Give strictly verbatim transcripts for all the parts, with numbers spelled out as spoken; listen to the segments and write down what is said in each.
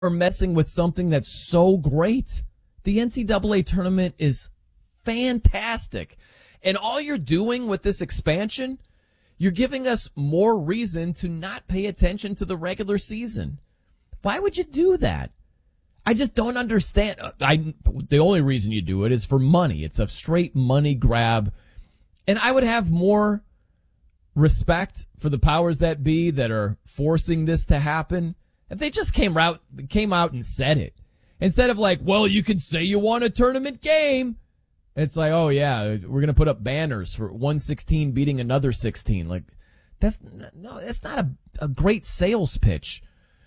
are messing with something that's so great. The N C double A tournament is fantastic. And all you're doing with this expansion, you're giving us more reason to not pay attention to the regular season. Why would you do that? I just don't understand. I, the only reason you do it is for money. It's a straight money grab. And I would have more respect for the powers that be that are forcing this to happen if they just came out, came out and said it. Instead of like, well, you can say you want a tournament game. It's like, oh, yeah, we're going to put up banners for one sixteen beating another sixteen. Like, that's no, that's not a, a great sales pitch.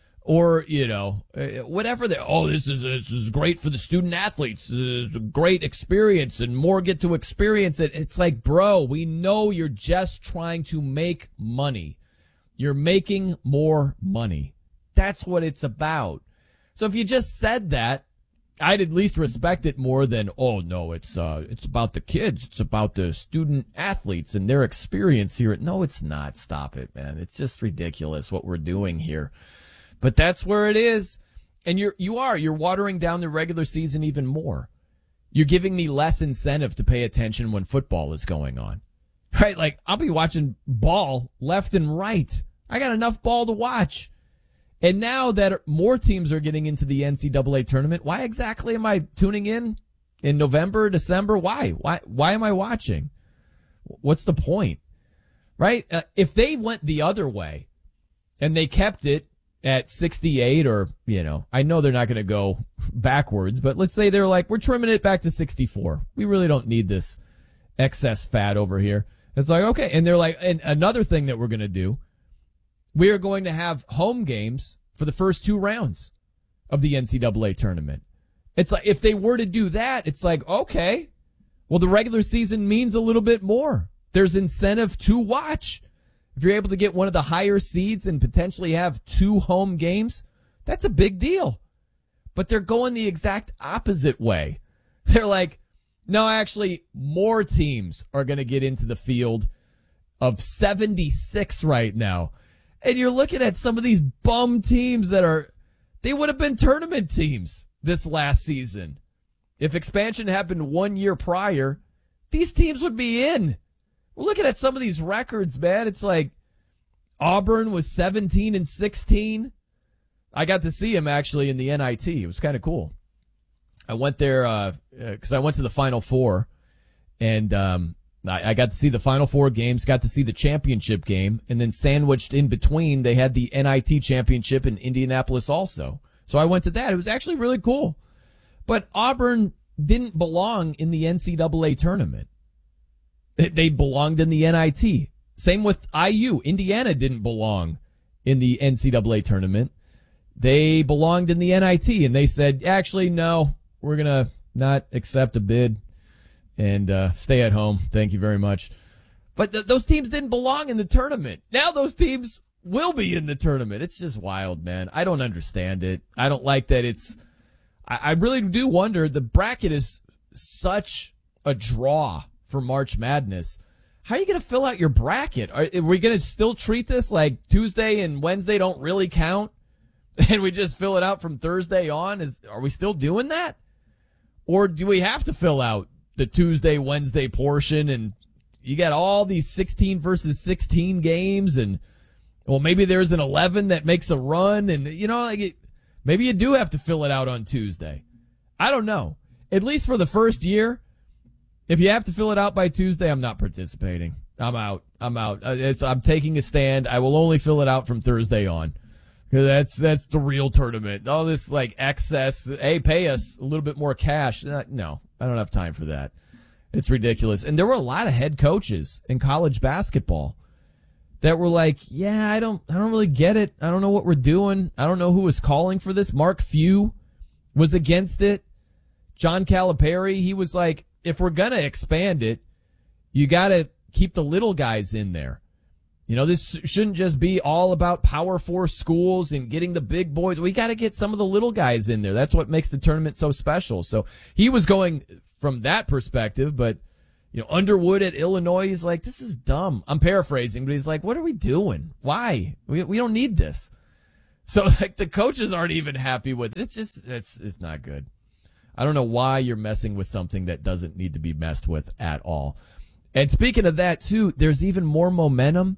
Or, you know, whatever. They, oh, this is this is great for the student athletes. It's a great experience and more get to experience it. It's like, bro, we know you're just trying to make money. You're making more money. That's what it's about. So if you just said that, I'd at least respect it more than, oh, no, it's uh, it's about the kids. It's about the student athletes and their experience here. No, it's not. Stop it, man. It's just ridiculous what we're doing here. But that's where it is. And you're, you are, you're watering down the regular season even more. You're giving me less incentive to pay attention when football is going on. Right? Like, I'll be watching ball left and right. I got enough ball to watch. And now that more teams are getting into the N C double A tournament, why exactly am I tuning in in November, December? Why? Why, why am I watching? What's the point? Right? Uh, if they went the other way and they kept it at sixty-eight, or, you know, I know they're not going to go backwards, but let's say they're like, we're trimming it back to sixty-four. We really don't need this excess fat over here. It's like, okay. And they're like, and another thing that we're going to do, we are going to have home games for the first two rounds of the N C double A tournament. It's like, if they were to do that, it's like, okay, well, the regular season means a little bit more. There's incentive to watch. If you're able to get one of the higher seeds and potentially have two home games, that's a big deal. But they're going the exact opposite way. They're like, no, actually, more teams are going to get into the field of seventy-six right now. And you're looking at some of these bum teams that are, they would have been tournament teams this last season. If expansion happened one year prior, these teams would be in. We're looking at some of these records, man. It's like Auburn was seventeen and sixteen. I got to see him actually in the N I T. It was kind of cool. I went there uh, because I went to the Final Four, and um, I, I got to see the Final Four games, got to see the championship game, and then sandwiched in between, they had the N I T championship in Indianapolis also. So I went to that. It was actually really cool. But Auburn didn't belong in the N C double A tournament. They belonged in the N I T. Same with I U. Indiana didn't belong in the N C double A tournament. They belonged in the N I T, and they said, actually, no, we're going to not accept a bid and uh, stay at home. Thank you very much. But th- those teams didn't belong in the tournament. Now those teams will be in the tournament. It's just wild, man. I don't understand it. I don't like that it's I, I really do wonder. The bracket is such a draw for March Madness. How are you going to fill out your bracket? Are, are we going to still treat this like Tuesday and Wednesday don't really count? And we just fill it out from Thursday on? Is Are we still doing that? Or do we have to fill out the Tuesday, Wednesday portion, and you got all these sixteen versus sixteen games, and, well, maybe there's an eleven that makes a run, and, you know, like it, maybe you do have to fill it out on Tuesday. I don't know. At least for the first year, if you have to fill it out by Tuesday, I'm not participating. I'm out. I'm out. It's, I'm taking a stand. I will only fill it out from Thursday on. That's that's the real tournament. All this like excess, hey, pay us a little bit more cash. No, I don't have time for that. It's ridiculous. And there were a lot of head coaches in college basketball that were like, yeah, I don't I don't really get it. I don't know what we're doing. I don't know who was calling for this. Mark Few was against it. John Calipari, he was like, if we're going to expand it, you got to keep the little guys in there. You know, this shouldn't just be all about Power Four schools and getting the big boys. We got to get some of the little guys in there. That's what makes the tournament so special. So he was going from that perspective, but, you know, Underwood at Illinois, he's like, this is dumb. I'm paraphrasing, but he's like, what are we doing? Why? We we don't need this. So like the coaches aren't even happy with it. It's just, it's, it's not good. I don't know why you're messing with something that doesn't need to be messed with at all. And speaking of that too, there's even more momentum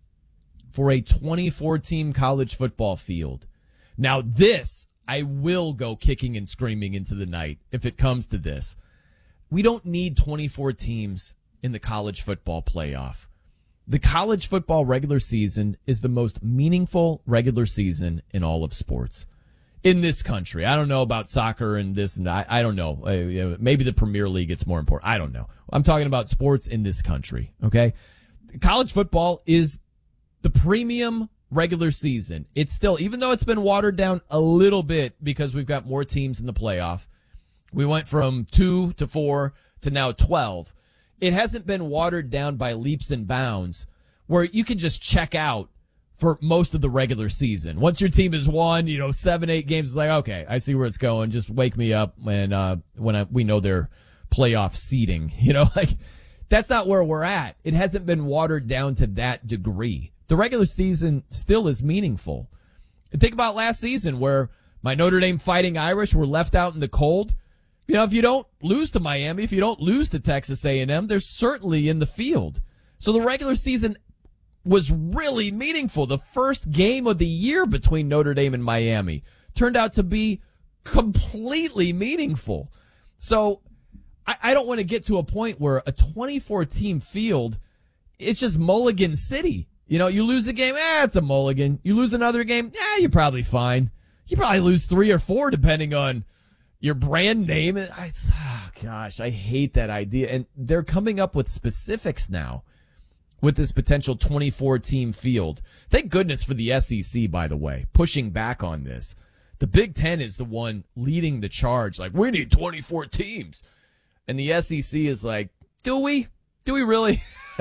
for a twenty-four team college football field. Now this, I will go kicking and screaming into the night if it comes to this. We don't need twenty-four teams in the college football playoff. The college football regular season is the most meaningful regular season in all of sports in this country. I don't know about soccer and this and that. I, I don't know. Uh, maybe the Premier League it's more important. I don't know. I'm talking about sports in this country, okay? College football is the premium regular season. It's still, even though it's been watered down a little bit because we've got more teams in the playoff, we went from two to four to now twelve. It hasn't been watered down by leaps and bounds where you can just check out for most of the regular season. Once your team has won, you know, seven, eight games, it's like, okay, I see where it's going. Just wake me up when, uh, when I, we know their playoff seeding, you know, like that's not where we're at. It hasn't been watered down to that degree. The regular season still is meaningful. And think about last season where my Notre Dame Fighting Irish were left out in the cold. You know, if you don't lose to Miami, if you don't lose to Texas A and M, they're certainly in the field. So the regular season was really meaningful. The first game of the year between Notre Dame and Miami turned out to be completely meaningful. So I, I don't want to get to a point where a twenty-four team field, it's just Mulligan City. You know, you lose a game, eh, it's a mulligan. You lose another game, yeah, you're probably fine. You probably lose three or four depending on your brand name. And I, oh gosh, I hate that idea. And they're coming up with specifics now with this potential twenty-four team field. Thank goodness for the S E C, by the way, pushing back on this. The Big Ten is the one leading the charge. Like, we need twenty-four teams. And the S E C is like, do we? Do we really?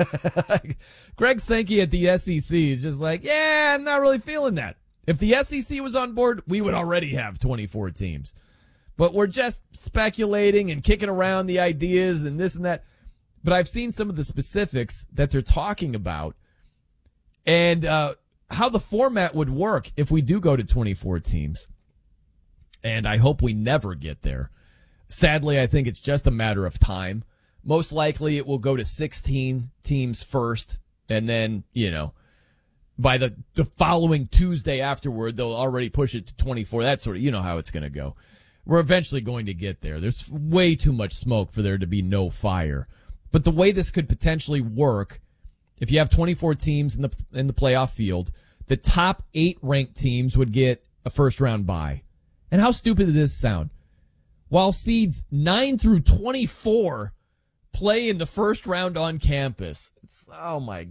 Greg Sankey at the S E C is just like, yeah, I'm not really feeling that. If the S E C was on board, we would already have twenty-four teams. But we're just speculating and kicking around the ideas and this and that. But I've seen some of the specifics that they're talking about and uh, how the format would work if we do go to twenty-four teams. And I hope we never get there. Sadly, I think it's just a matter of time. Most likely it will go to sixteen teams first, and then, you know, by the, the following Tuesday afterward, they'll already push it to twenty-four. That sort of, you know how it's going to go. We're eventually going to get there. There's way too much smoke for there to be no fire. But the way this could potentially work, if you have twenty-four teams in the in the playoff field, the top eight ranked teams would get a first round bye. And how stupid does this sound? While seeds nine through twenty-four play in the first round on campus. It's, oh my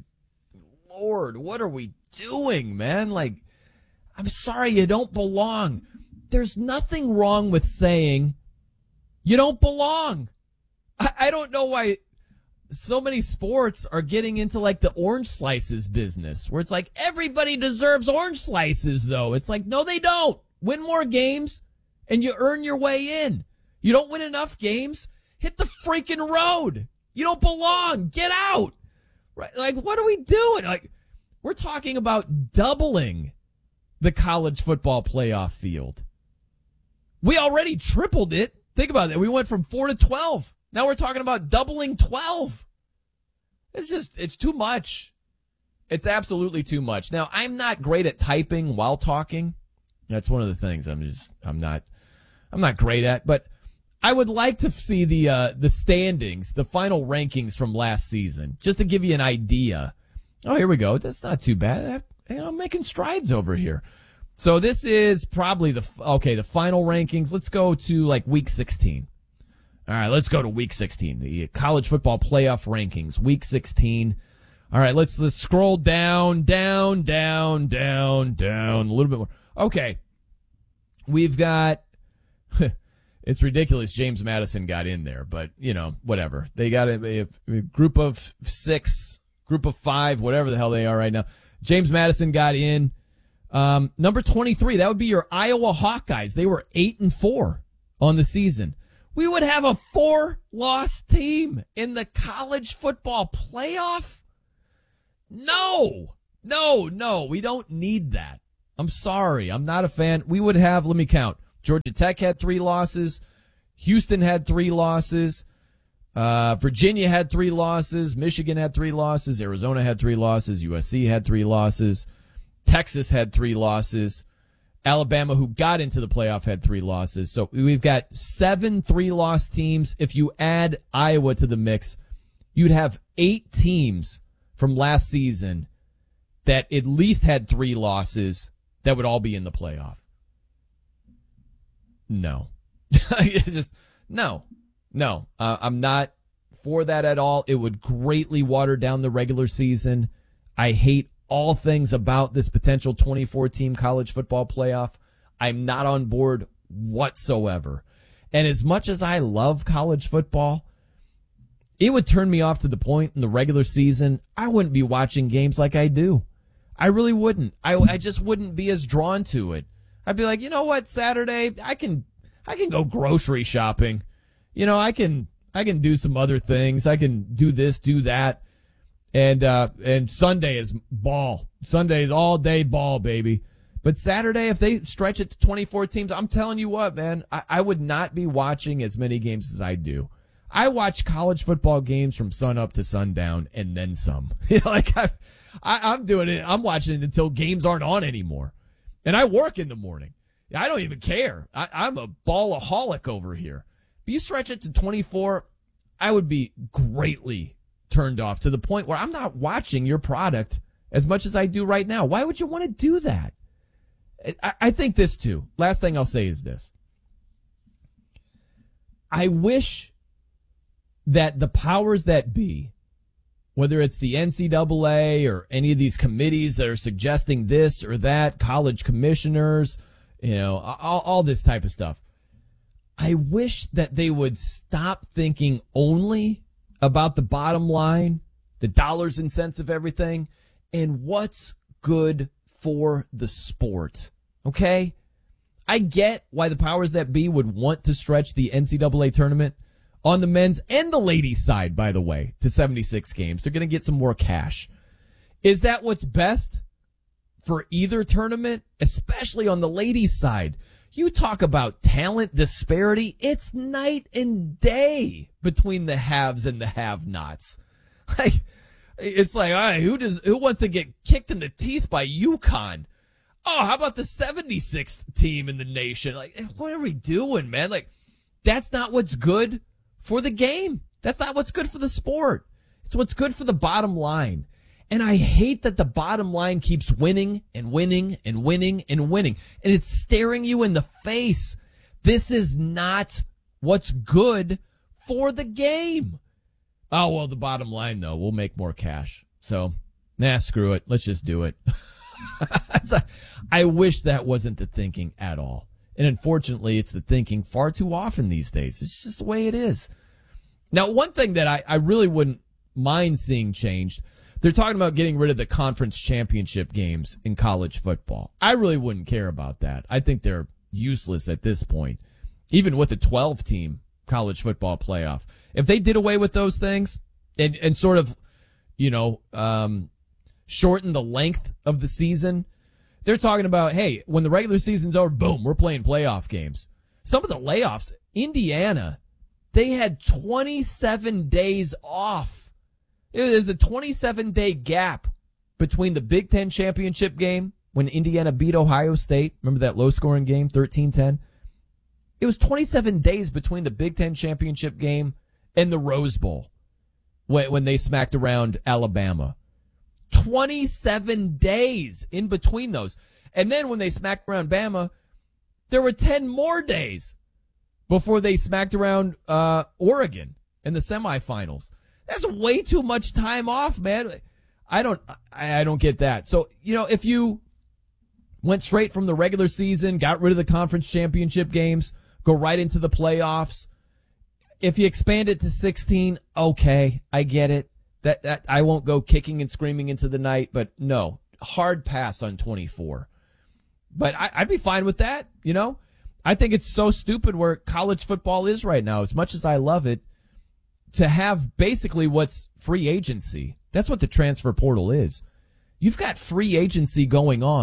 Lord, what are we doing, man? Like, I'm sorry, you don't belong. There's nothing wrong with saying you don't belong. I, I don't know why so many sports are getting into like the orange slices business where it's like everybody deserves orange slices though. It's like, no, they don't. Win more games and you earn your way in. You don't win enough games, hit the freaking road. You don't belong. Get out. Right? Like, what are we doing? Like, we're talking about doubling the college football playoff field. We already tripled it. Think about it. We went from four to twelve. Now we're talking about doubling twelve. It's just, it's too much. It's absolutely too much. Now, I'm not great at typing while talking. That's one of the things I'm just, I'm not, I'm not great at, but I would like to see the, uh, the standings, the final rankings from last season, just to give you an idea. Oh, here we go. That's not too bad. You know, I'm making strides over here. So this is probably the, okay, the final rankings. Let's go to like week sixteen. All right, let's go to week sixteen. The college football playoff rankings, week sixteen. All right, let's, let's scroll down, down, down, down, down, a little bit more. Okay. We've got, it's ridiculous James Madison got in there, but, you know, whatever. They got a, a group of six, group of five, whatever the hell they are right now. James Madison got in. Um, number twenty-three, that would be your Iowa Hawkeyes. They were eight and four on the season. We would have a four-loss team in the college football playoff? No, no, no, we don't need that. I'm sorry. I'm not a fan. We would have, let me count. Georgia Tech had three losses. Houston had three losses. Uh, Virginia had three losses. Michigan had three losses. Arizona had three losses. U S C had three losses. Texas had three losses. Alabama, who got into the playoff, had three losses. So we've got seven three-loss teams. If you add Iowa to the mix, you'd have eight teams from last season that at least had three losses that would all be in the playoff. No. Just, no. No. Uh, I'm not for that at all. It would greatly water down the regular season. I hate all things about this potential twenty-four team college football playoff. I'm not on board whatsoever. And as much as I love college football, it would turn me off to the point in the regular season I wouldn't be watching games like I do. I really wouldn't. I, I just wouldn't be as drawn to it. I'd be like, you know what, Saturday, I can I can go grocery shopping. You know, I can I can do some other things. I can do this, do that. And uh and Sunday is ball. Sunday is all day ball, baby. But Saturday, if they stretch it to twenty-four teams, I'm telling you what, man, I, I would not be watching as many games as I do. I watch college football games from sun up to sundown and then some. like I, I, I'm doing it. I'm watching it until games aren't on anymore. And I work in the morning. I don't even care. I, I'm a ballaholic over here. But you stretch it to twenty-four, I would be greatly turned off to the point where I'm not watching your product as much as I do right now. Why would you want to do that? I, I think this too. Last thing I'll say is this. I wish that the powers that be, whether it's the N C double A or any of these committees that are suggesting this or that, college commissioners, you know, all, all this type of stuff, I wish that they would stop thinking only about the bottom line, the dollars and cents of everything, and what's good for the sport. Okay? I get why the powers that be would want to stretch the N C double A tournament on the men's and the ladies' side, by the way, to seventy-six games. They're going to get some more cash. Is that what's best for either tournament, especially on the ladies' side? You talk about talent disparity. It's night and day between the haves and the have-nots. Like, it's like, all right, who does, who wants to get kicked in the teeth by UConn? Oh, how about the seventy-sixth team in the nation? Like, what are we doing, man? Like, that's not what's good for the game. That's not what's good for the sport. It's what's good for the bottom line. And I hate that the bottom line keeps winning and winning and winning and winning. And it's staring you in the face. This is not what's good for the game. Oh, well, the bottom line, though, we'll make more cash. So, nah, screw it. Let's just do it. I wish that wasn't the thinking at all. And unfortunately, it's the thinking far too often these days. It's just the way it is. Now, one thing that I, I really wouldn't mind seeing changed, they're talking about getting rid of the conference championship games in college football. I really wouldn't care about that. I think they're useless at this point, even with a twelve-team college football playoff. If they did away with those things and, and sort of, you know, um, shorten the length of the season, they're talking about, hey, when the regular season's over, boom, we're playing playoff games. Some of the layoffs, Indiana, they had twenty-seven days off. There's a twenty-seven day gap between the Big Ten championship game when Indiana beat Ohio State. Remember that low-scoring game, thirteen ten? It was twenty-seven days between the Big Ten championship game and the Rose Bowl when, when they smacked around Alabama. twenty-seven days in between those. And then when they smacked around Bama, there were ten more days before they smacked around uh, Oregon in the semifinals. That's way too much time off, man. I don't, I, I don't get that. So, you know, if you went straight from the regular season, got rid of the conference championship games, go right into the playoffs. If you expand it to sixteen, okay, I get it. That, that I won't go kicking and screaming into the night, but no, hard pass on twenty-four. But I, I'd be fine with that, you know? I think it's so stupid where college football is right now, as much as I love it, to have basically what's free agency. That's what the transfer portal is. You've got free agency going on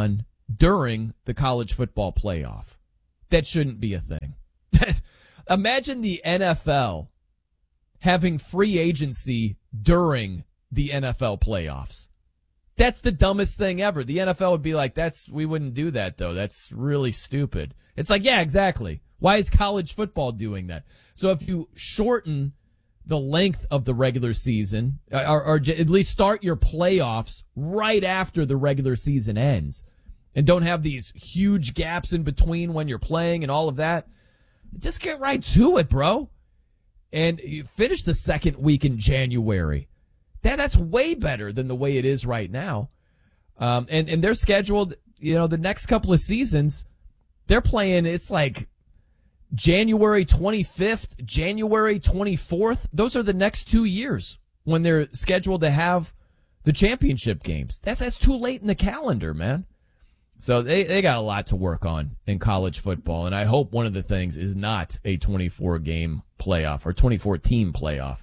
during the college football playoff. That shouldn't be a thing. Imagine the N F L having free agency during the N F L playoffs. That's the dumbest thing ever. The N F L would be like, "That's we wouldn't do that though. That's really stupid." It's like, yeah, exactly. Why is college football doing that? So if you shorten the length of the regular season, or, or at least start your playoffs right after the regular season ends, and don't have these huge gaps in between when you're playing and all of that, just get right to it, bro. And you finish the second week in January. That that's way better than the way it is right now. Um, and, and they're scheduled, you know, the next couple of seasons, they're playing, it's like January twenty-fifth, January twenty-fourth. Those are the next two years when they're scheduled to have the championship games. That's, that's too late in the calendar, man. So they, they got a lot to work on in college football. And I hope one of the things is not a twenty-four game playoff or twenty-four team playoff.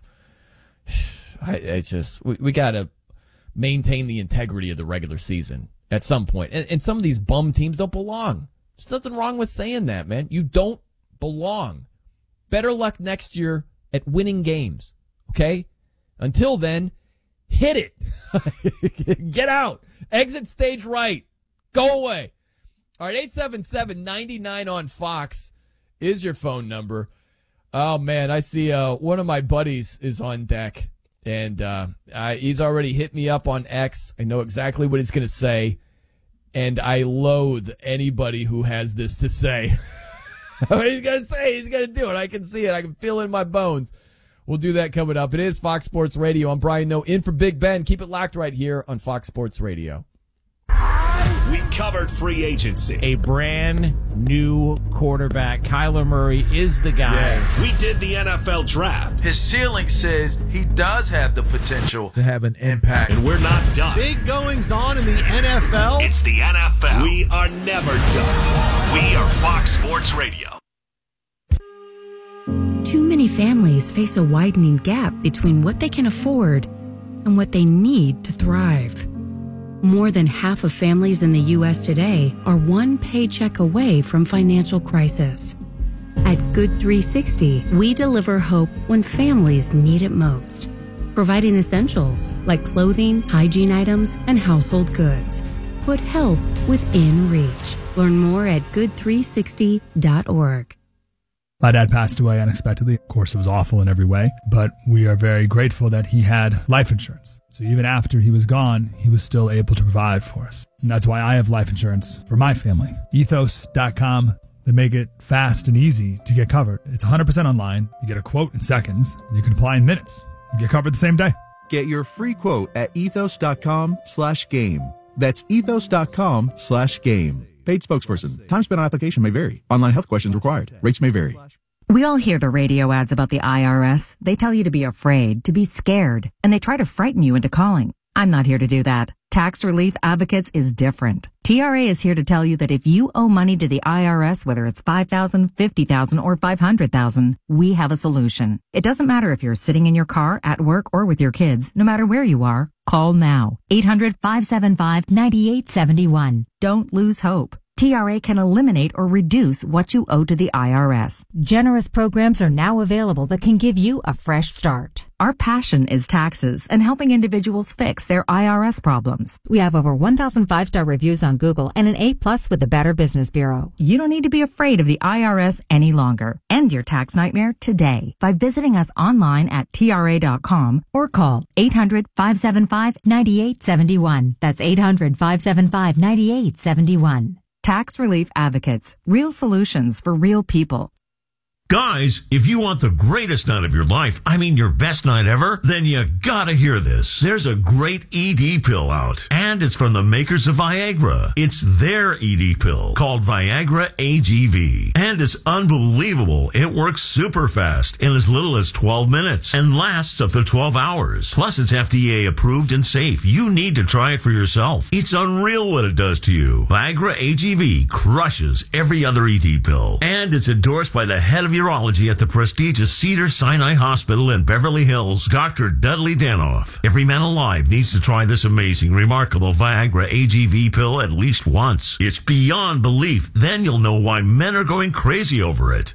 I, it's just, we, we got to maintain the integrity of the regular season at some point. And, and some of these bum teams don't belong. There's nothing wrong with saying that, man. You don't belong. Better luck next year at winning games. Okay? Until then, hit it. Get out. Exit stage right. Go away. All right, eight seven seven, nine nine on Fox is your phone number. Oh, man, I see uh, one of my buddies is on deck. And uh, uh, he's already hit me up on X. I know exactly what he's going to say. And I loathe anybody who has this to say. What he's going to say, he's going to do it. I can see it. I can feel it in my bones. We'll do that coming up. It is Fox Sports Radio. I'm Brian Noe in for Big Ben. Keep it locked right here on Fox Sports Radio. We covered free agency. A brand new quarterback. Kyler Murray is the guy. Yeah. We did the N F L draft. His ceiling says he does have the potential to have an impact. And we're not done. Big goings on in the N F L. It's the N F L. We are never done. We are Fox Sports Radio. Too many families face a widening gap between what they can afford and what they need to thrive. More than half of families in the U S today are one paycheck away from financial crisis. At Good three sixty, we deliver hope when families need it most, providing essentials like clothing, hygiene items, and household goods. Put help within reach. Learn more at good three sixty dot org. My dad passed away unexpectedly. Of course, it was awful in every way, but we are very grateful that he had life insurance. So even after he was gone, he was still able to provide for us. And that's why I have life insurance for my family. ethos dot com. They make it fast and easy to get covered. It's one hundred percent online. You get a quote in seconds, and you can apply in minutes. You get covered the same day. Get your free quote at ethos dot com slash game. That's ethos dot com slash game. Paid spokesperson. Time spent on application may vary. Online health questions required. Rates may vary. We all hear the radio ads about the I R S. They tell you to be afraid, to be scared, and they try to frighten you into calling. I'm not here to do that. Tax Relief Advocates is different. T R A is here to tell you that if you owe money to the I R S, whether it's five thousand dollars, fifty thousand dollars, or five hundred thousand dollars, we have a solution. It doesn't matter if you're sitting in your car, at work, or with your kids. No matter where you are, call now. eight hundred, five seven five, nine eight seven one. Don't lose hope. T R A can eliminate or reduce what you owe to the I R S. Generous programs are now available that can give you a fresh start. Our passion is taxes and helping individuals fix their I R S problems. We have over one thousand five-star reviews on Google and an A plus with the Better Business Bureau. You don't need to be afraid of the I R S any longer. End your tax nightmare today by visiting us online at T R A dot com or call eight hundred, five seven five, nine eight seven one. That's eight hundred, five seven five, nine eight seven one. Tax Relief Advocates. Real solutions for real people. Guys, if you want the greatest night of your life, I mean your best night ever, then you gotta hear this. There's a great E D pill out, and it's from the makers of Viagra. It's their E D pill called Viagra A G V, and it's unbelievable. It works super fast in as little as twelve minutes and lasts up to twelve hours. Plus, it's F D A approved and safe. You need to try it for yourself. It's unreal what it does to you. Viagra A G V crushes every other E D pill, and it's endorsed by the head of urology at the prestigious Cedars-Sinai Hospital in Beverly Hills, Doctor Dudley Danoff. Every man alive needs to try this amazing, remarkable Viagra A G V pill at least once. It's beyond belief. Then you'll know why men are going crazy over it.